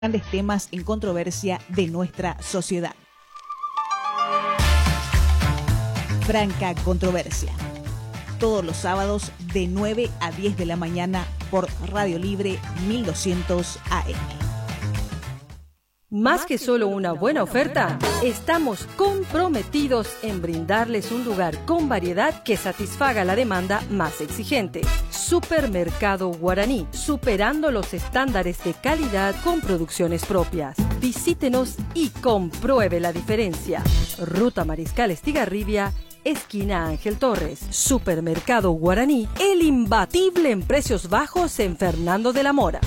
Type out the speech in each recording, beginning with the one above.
grandes temas en controversia de nuestra sociedad. Franca Controversia. Todos los sábados de 9 a 10 de la mañana por Radio Libre 1200 AM. Más que solo una buena oferta, estamos comprometidos en brindarles un lugar con variedad que satisfaga la demanda más exigente. Supermercado Guaraní, superando los estándares de calidad con producciones propias. Visítenos y compruebe la diferencia. Ruta Mariscal Estigarribia, esquina Ángel Torres. Supermercado Guaraní, el imbatible en precios bajos en Fernando de la Mora.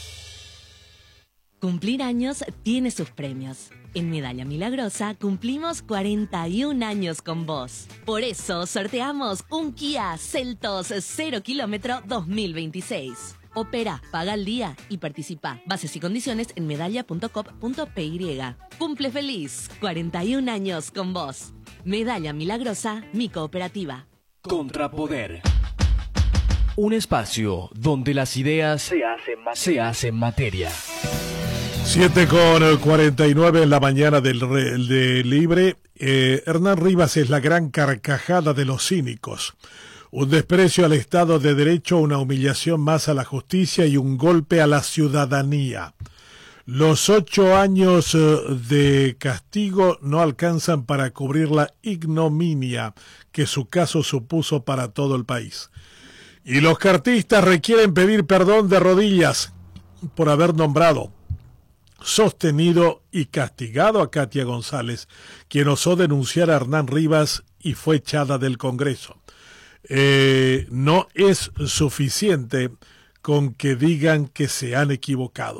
Cumplir años tiene sus premios. En Medalla Milagrosa cumplimos 41 años con vos. Por eso sorteamos un Kia Seltos 0 kilómetro 2026. Opera, paga al día y participa. Bases y condiciones en medalla.com.py. Cumple feliz, 41 años con vos. Medalla Milagrosa, mi cooperativa. Contrapoder. Un espacio donde las ideas se hacen materia. 7:49 en la mañana de Libre. Hernán Rivas es la gran carcajada de los cínicos. Un desprecio al Estado de Derecho, una humillación más a la justicia y un golpe a la ciudadanía. Los 8 años de castigo no alcanzan para cubrir la ignominia que su caso supuso para todo el país. Y los cartistas requieren pedir perdón de rodillas por haber nombrado, sostenido y castigado a Katia González, quien osó denunciar a Hernán Rivas y fue echada del Congreso. No es suficiente con que digan que se han equivocado.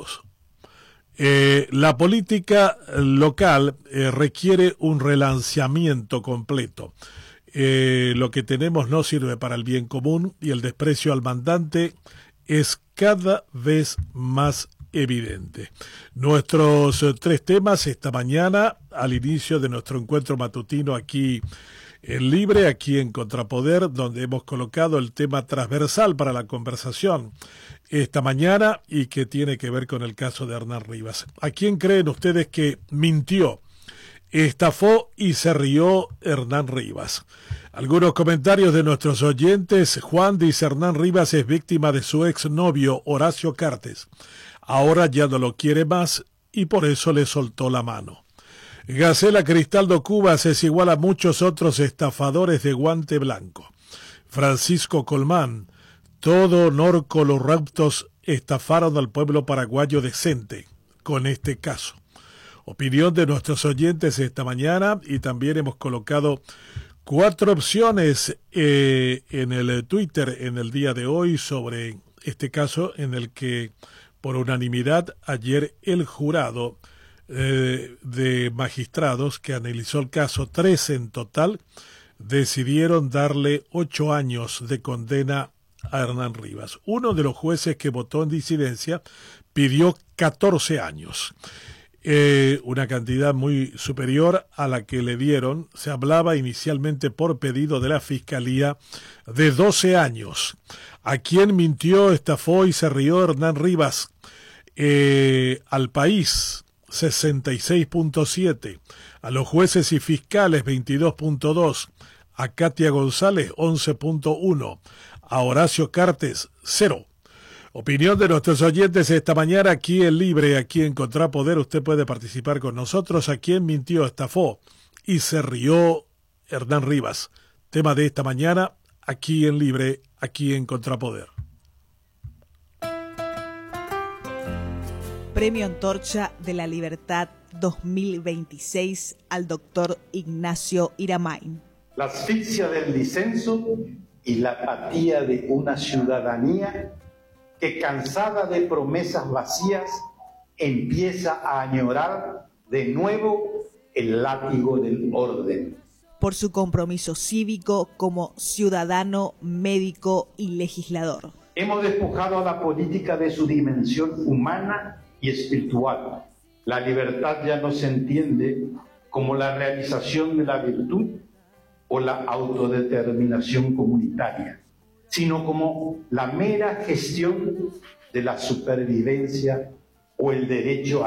La política local requiere un relanceamiento completo. Lo que tenemos no sirve para el bien común y el desprecio al mandante es cada vez más evidente. Nuestros 3 temas esta mañana al inicio de nuestro encuentro matutino aquí en Libre, aquí en Contrapoder, donde hemos colocado el tema transversal para la conversación esta mañana y que tiene que ver con el caso de Hernán Rivas. ¿A quién creen ustedes que mintió, estafó y se rió Hernán Rivas? Algunos comentarios de nuestros oyentes. Juan dice: Hernán Rivas es víctima de su exnovio Horacio Cartes. Ahora ya no lo quiere más y por eso le soltó la mano. Gacela Cristaldo Cubas es igual a muchos otros estafadores de guante blanco. Francisco Colmán: todo Norco los raptos estafaron al pueblo paraguayo decente con este caso. Opinión de nuestros oyentes esta mañana, y también hemos colocado 4 opciones en el Twitter en el día de hoy sobre este caso en el que por unanimidad ayer el jurado de magistrados que analizó el caso, 13 en total, decidieron darle 8 años de condena a Hernán Rivas. Uno de los jueces que votó en disidencia pidió 14 años. Una cantidad muy superior a la que le dieron. Se hablaba inicialmente por pedido de la Fiscalía de 12 años. ¿A quién mintió, estafó y se rió Hernán Rivas? Al País, 66.7. A los jueces y fiscales, 22.2. A Katia González, 11.1. A Horacio Cartes, 0. Opinión de nuestros oyentes esta mañana aquí en Libre, aquí en Contrapoder. Usted puede participar con nosotros. ¿A quién mintió, estafó y se rió Hernán Rivas? Tema de esta mañana aquí en Libre, aquí en Contrapoder. Premio Antorcha de la Libertad 2026 al doctor Ignacio Iramain. La asfixia del disenso y la apatía de una ciudadanía que, cansada de promesas vacías, empieza a añorar de nuevo el látigo del orden. Por su compromiso cívico como ciudadano, médico y legislador. Hemos despojado a la política de su dimensión humana y espiritual. La libertad ya no se entiende como la realización de la virtud o la autodeterminación comunitaria, sino como la mera gestión de la supervivencia o el derecho